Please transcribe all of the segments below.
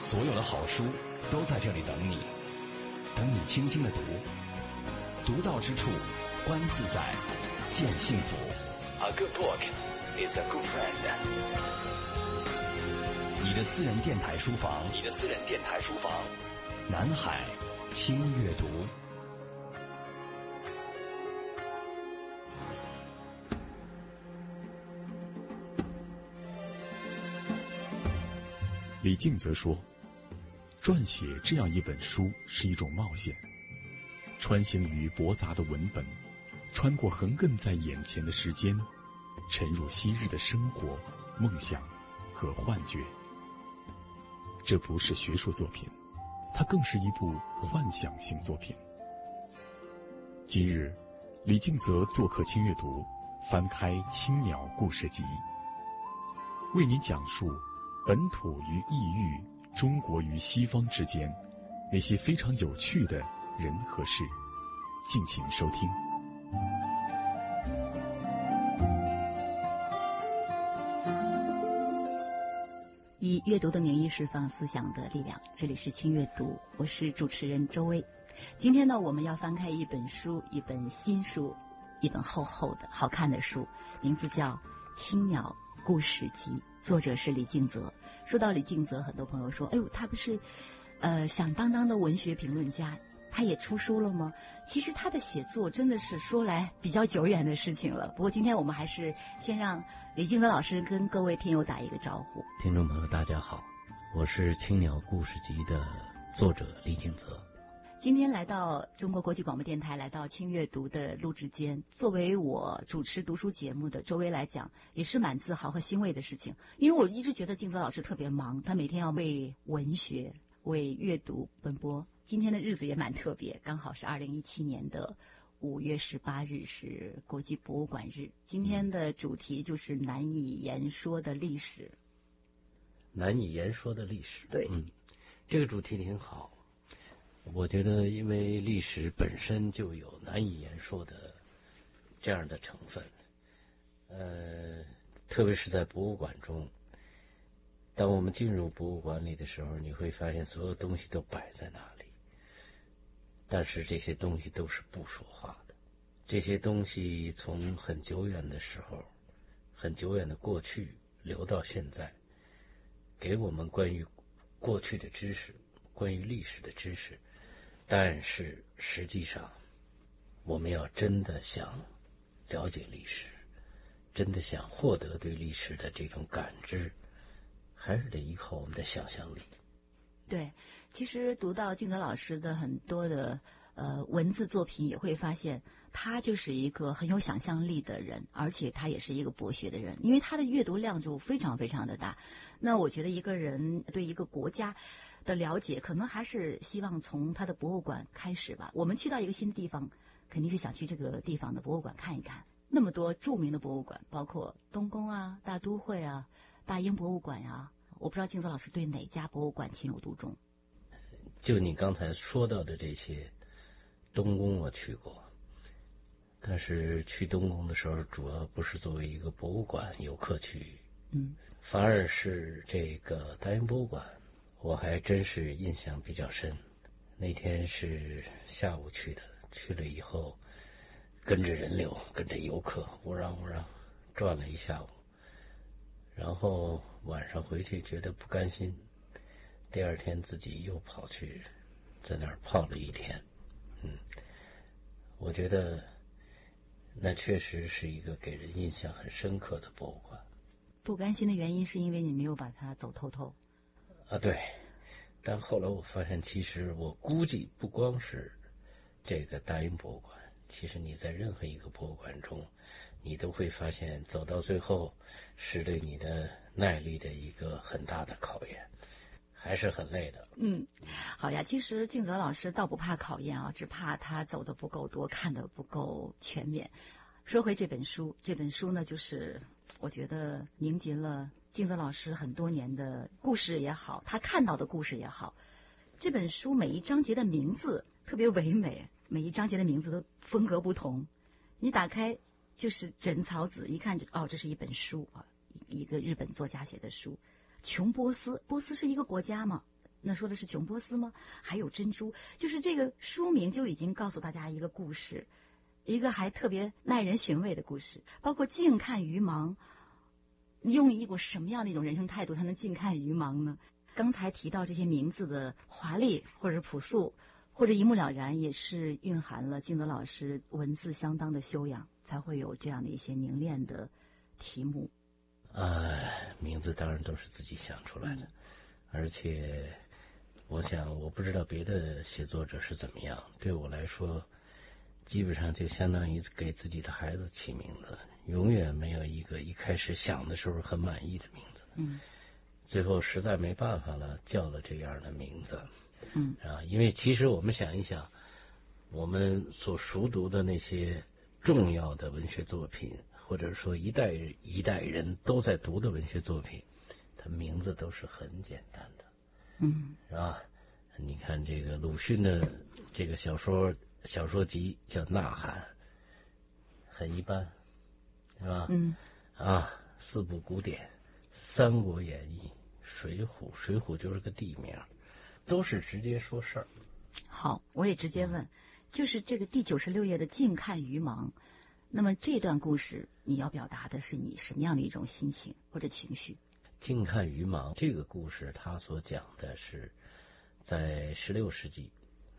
所有的好书都在这里等你，等你轻轻的读，读到之处，观自在，见幸福。A good book is a good friend。你的私人电台书房，南海轻阅读。 李敬则说，撰写这样一本书是一种冒险，穿行于驳杂的文本，穿过横亘在眼前的时间，沉入昔日的生活、梦想和幻觉。这不是学术作品，它更是一部幻想性作品。今日，李敬则做客轻阅读，翻开《青鸟故事集》，为您讲述本土与异域、中国与西方之间那些非常有趣的人和事，敬请收听。 以阅读的名义释放思想的力量，这里是轻阅读，我是主持人周薇。今天呢，我们要翻开一本书，一本新书，一本厚厚的好看的书，名字叫《青鸟故事集》，作者是李敬则。说到李敬则，很多朋友说，哎呦，他不是响当当的文学评论家，他也出书了吗？其实他的写作真的是说来比较久远的事情了。不过今天我们还是先让李敬则老师跟各位听友打一个招呼。 听众朋友大家好，我是《青鸟故事集》的作者李敬则。 今天来到中国国际广播电台，来到轻阅读的录制间，作为我主持读书节目的周薇来讲，也是蛮自豪和欣慰的事情。因为我一直觉得敬则老师特别忙，他每天要为文学、为阅读奔波。今天的日子也蛮特别，刚好是2017年的5月18日，是国际博物馆日。今天的主题就是难以言说的历史。 难以言说的历史， 对， 这个主题挺好。我觉得因为历史本身就有难以言说的这样的成分，特别是在博物馆中，当我们进入博物馆里的时候，你会发现所有东西都摆在那里，但是这些东西都是不说话的。这些东西从很久远的时候，很久远的过去流到现在，给我们关于过去的知识，关于历史的知识。但是实际上，我们要真的想了解历史，真的想获得对历史的这种感知，还是得依靠我们的想象力。 对，其实读到敬则老师的很多的文字作品，也会发现他就是一个很有想象力的人，而且他也是一个博学的人，因为他的阅读量就非常非常的大。那我觉得一个人对一个国家的了解，可能还是希望从他的博物馆开始吧。我们去到一个新的地方，肯定是想去这个地方的博物馆看一看。那么多著名的博物馆，包括东宫啊、大都会啊、大英博物馆啊，我不知道敬则老师对哪家博物馆情有独钟。 就你刚才说到的这些，东宫我去过，但是去东宫的时候主要不是作为一个博物馆游客去，反而是这个大英博物馆，我还真是印象比较深。那天是下午去的，去了以后跟着人流，跟着游客乌嚷乌嚷转了一下午，然后晚上回去觉得不甘心，第二天自己又跑去在那儿泡了一天。我觉得那确实是一个给人印象很深刻的博物馆。 不甘心的原因是因为你没有把它走透透啊，对。但后来我发现，其实我估计不光是这个大英博物馆，其实你在任何一个博物馆中，你都会发现走到最后是对你的耐力的一个很大的考验，还是很累的。 好呀，其实敬则老师倒不怕考验啊，只怕他走的不够多，看的不够全面。说回这本书，这本书呢，就是我觉得凝结了敬则老师很多年的故事也好，他看到的故事也好。这本书每一章节的名字特别唯美，每一章节的名字都风格不同。你打开就是枕草子，一看就这是一本书啊，一个日本作家写的书。穷波斯，波斯是一个国家嘛， 那说的是琼波斯吗？还有珍珠，就是这个书名就已经告诉大家一个故事，一个还特别耐人寻味的故事。包括近看鱼盲，用一股什么样的一种人生态度才能近看鱼盲呢？刚才提到这些名字的华丽或者是朴素或者一目了然，也是蕴含了金泽老师文字相当的修养，才会有这样的一些凝练的题目。 名字当然都是自己想出来的，而且我想我不知道别的写作者是怎么样，对我来说基本上就相当于给自己的孩子起名字，永远没有一个一开始想的时候很满意的名字，最后实在没办法了叫了这样的名字，因为其实我们想一想，我们所熟读的那些重要的文学作品，或者说一代一代人都在读的文学作品，它名字都是很简单的，是吧？你看这个鲁迅的这个小说集叫《呐喊》，很一般，是吧？四部古典，《三国演义》、水浒就是个地名，都是直接说事儿。 好，我也直接问，就是这个第96页的近看鱼盲，那么这段故事你要表达的是你什么样的一种心情或者情绪？ 近看鱼盲这个故事，它所讲的是在16世纪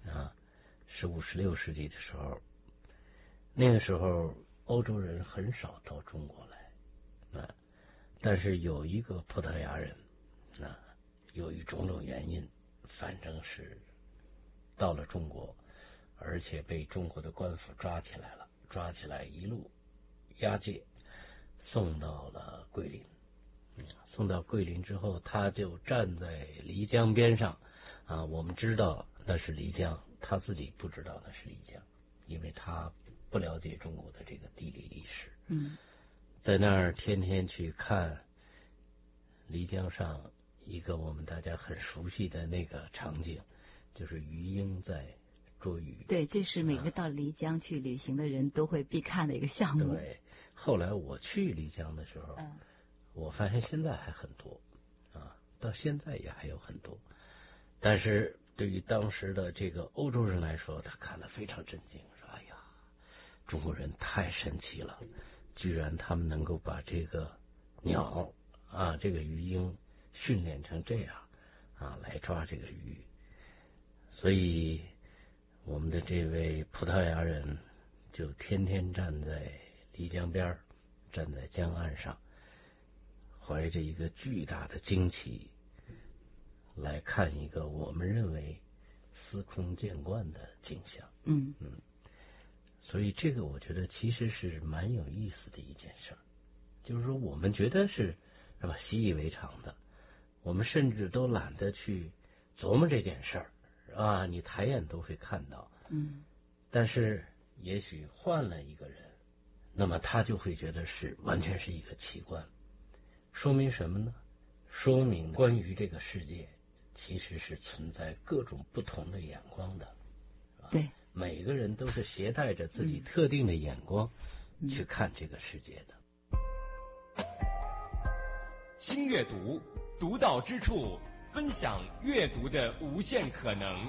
15、16世纪的时候，那个时候欧洲人很少到中国来，但是有一个葡萄牙人，由于种种原因，反正是到了中国，而且被中国的官府抓起来一路押解，送到了桂林。送到桂林之后，他就站在漓江边上，我们知道那是漓江，他自己不知道那是漓江，因为他不了解中国的这个地理历史。在那儿天天去看漓江上一个我们大家很熟悉的那个场景，就是鱼鹰在捉鱼。 对，这是每个到漓江去旅行的人都会必看的一个项目。 对，后来我去漓江的时候，我发现现在还很多，到现在也还有很多，但是对于当时的这个欧洲人来说，他看了非常震惊，说：“哎呀，中国人太神奇了，居然他们能够把这个鸟这个鱼鹰训练成这样来抓这个鱼。”所以我们的这位葡萄牙人就天天站在漓江边，站在江岸上，怀着一个巨大的惊奇来看一个我们认为司空见惯的景象。所以这个我觉得其实是蛮有意思的一件事儿，就是说我们觉得是吧习以为常的，我们甚至都懒得去琢磨这件事儿，你抬眼都会看到。但是也许换了一个人，那么他就会觉得是完全是一个奇观。说明什么呢？说明关于这个世界其实是存在各种不同的眼光的。 对， 每个人都是携带着自己特定的眼光去看这个世界的。 新阅读，独到之处，分享阅读的无限可能。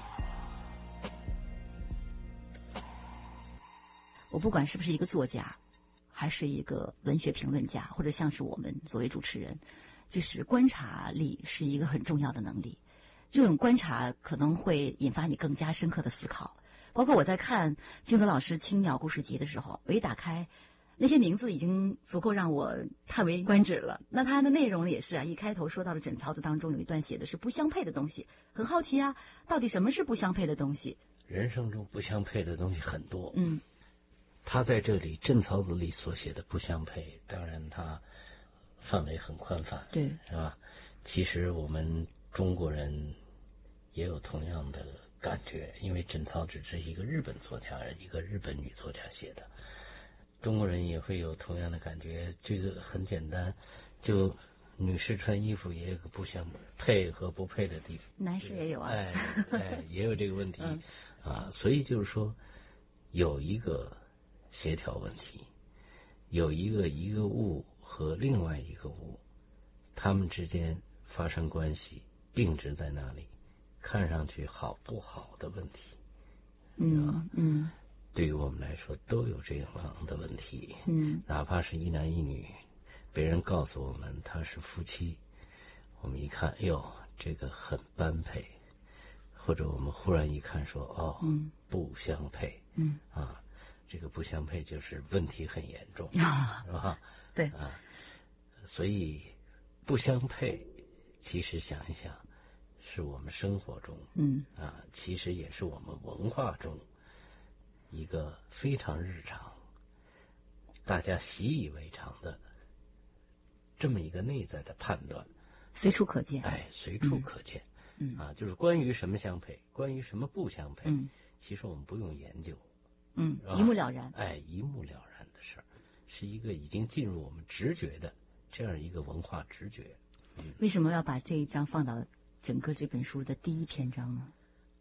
我不管是不是一个作家，还是一个文学评论家，或者像是我们作为主持人，就是观察力是一个很重要的能力。这种观察可能会引发你更加深刻的思考。包括我在看金泽老师《青鸟故事集》的时候，我一打开，那些名字已经足够让我叹为观止了。那它的内容也是一开头说到了枕槽子当中有一段写的是不相配的东西，很好奇到底什么是不相配的东西？ 人生中不相配的东西很多。他在这里枕槽子里所写的不相配，当然他范围很宽泛， 对， 是吧？其实我们中国人也有同样的感觉，因为枕槽子是一个日本作家，一个日本女作家写的，中国人也会有同样的感觉。这个很简单，就女士穿衣服也有个不相配和不配的地方， 男士也有也有这个问题所以就是说有一个协调问题，有一个物和另外一个物，它们之间发生关系，并置在那里， 看上去好不好的问题。对于我们来说都有这样的问题。哪怕是一男一女，别人告诉我们他是夫妻，我们一看，哎呦，这个很般配，或者我们忽然一看说，不相配。这个不相配就是问题很严重，是吧？ 对所以不相配，其实想一想，是我们生活中，其实也是我们文化中一个非常日常、大家习以为常的这么一个内在的判断， 随处可见。 随处可见。就是关于什么相配，关于什么不相配，其实我们不用研究。 一目了然。 一目了然的事儿，是一个已经进入我们直觉的这样一个文化直觉。 为什么要把这一章放到整个这本书的第一篇章呢？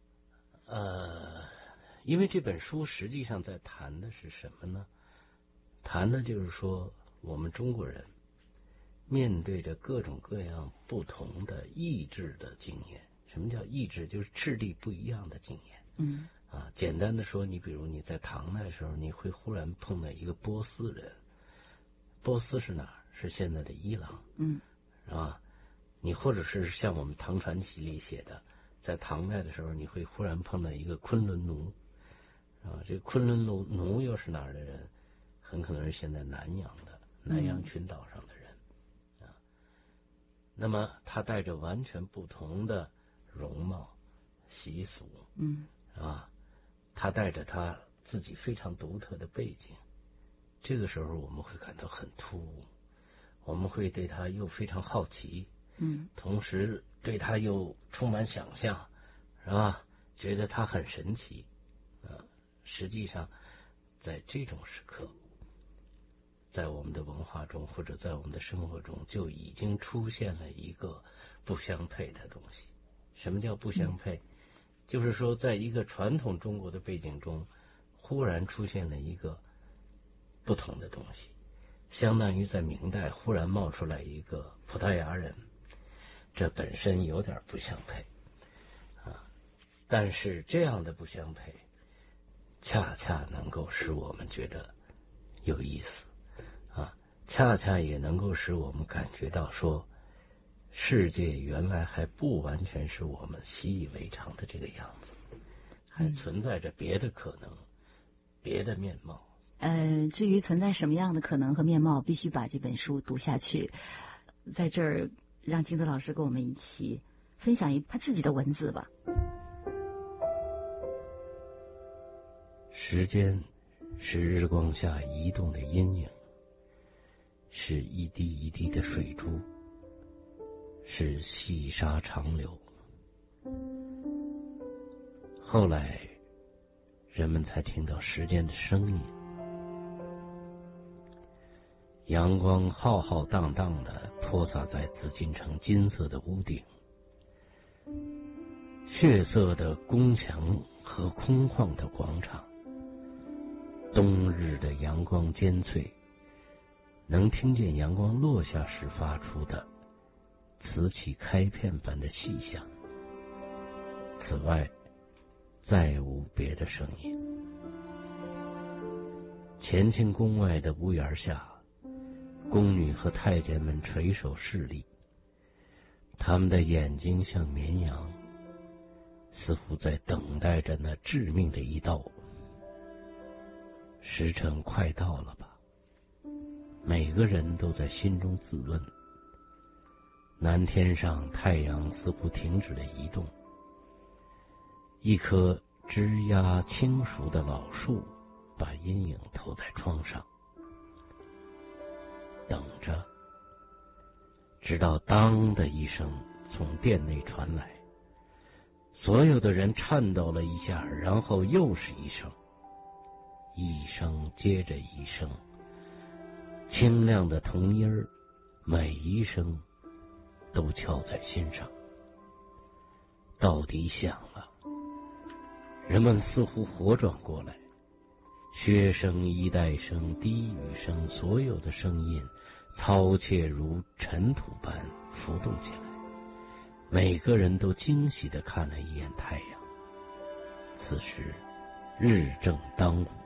因为这本书实际上在谈的是什么呢？谈的就是说，我们中国人面对着各种各样不同的意志的经验。什么叫意志？就是智力不一样的经验。简单的说，你比如你在唐代的时候，你会忽然碰到一个波斯人。波斯是哪儿？是现在的伊朗。是吧？你或者是像我们唐传奇里写的，在唐代的时候，你会忽然碰到一个昆仑奴。这个昆仑奴又是哪儿的人？很可能是现在南洋群岛上的人。那么他带着完全不同的容貌、习俗。他带着他自己非常独特的背景，这个时候我们会感到很突兀，我们会对他又非常好奇，同时对他又充满想象，是吧？觉得他很神奇。实际上在这种时刻，在我们的文化中或者在我们的生活中，就已经出现了一个不相配的东西。什么叫不相配？就是说，在一个传统中国的背景中，忽然出现了一个不同的东西，相当于在明代忽然冒出来一个葡萄牙人，这本身有点不相配。但是这样的不相配，恰恰能够使我们觉得有意思，恰恰也能够使我们感觉到说，世界原来还不完全是我们习以为常的这个样子，还存在着别的可能，别的面貌。 至于存在什么样的可能和面貌，必须把这本书读下去。在这儿，让金泽老师跟我们一起分享他自己的文字吧。 时间是日光下移动的阴影，是一滴一滴的水珠，是细沙长流。后来人们才听到时间的声音，阳光浩浩荡荡地泼洒在紫禁城金色的屋顶，血色的宫墙和空旷的广场，冬日的阳光尖脆，能听见阳光落下时发出的瓷器开片般的细响。此外再无别的声音。乾清宫外的屋檐下，宫女和太监们垂手侍立，他们的眼睛像绵羊，似乎在等待着那致命的一刀。时辰快到了吧？每个人都在心中自问。南天上太阳似乎停止了移动，一棵枝桠青熟的老树把阴影投在窗上，等着，直到当的一声从殿内传来，所有的人颤抖了一下，然后又是一声，一声接着一声，清亮的铜音儿，每一声都敲在心上。到底响了，人们似乎活转过来，靴声、衣带声、低语声，所有的声音操切如尘土般浮动起来， 每个人都惊喜地看了一眼太阳。此时日正当午，